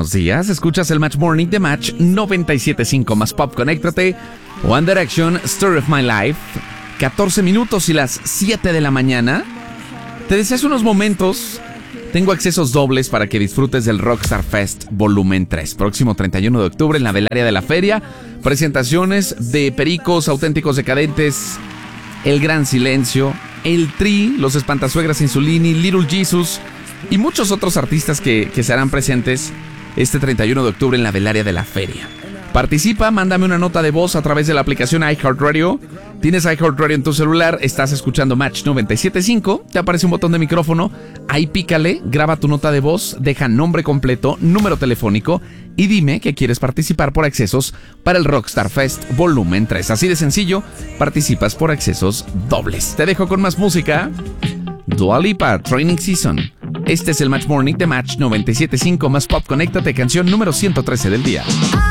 buenos días. Escuchas el Match Morning de Match 97.5 más Pop. Conéctate. One Direction, Story of My Life. 14 minutos y las 7 de la mañana. Te decía hace unos momentos, tengo accesos dobles para que disfrutes del Rockstar Fest Volumen 3. Próximo 31 de octubre en la Velaria de la Feria. Presentaciones de Pericos, Auténticos Decadentes, El Gran Silencio, El Tri, Los Espantasuegras Insulini, Little Jesus y muchos otros artistas que se harán presentes este 31 de octubre en la Velaria de la Feria. Participa, mándame una nota de voz a través de la aplicación iHeartRadio. Tienes iHeartRadio en tu celular, estás escuchando Match 97.5, te aparece un botón de micrófono, ahí pícale, graba tu nota de voz, deja nombre completo, número telefónico y dime que quieres participar por accesos para el Rockstar Fest Volumen 3. Así de sencillo, participas por accesos dobles. Te dejo con más música. Dua Lipa, Training Season. Este es el Match Morning de Match 97.5 más Pop. Conéctate, canción número 113 del día.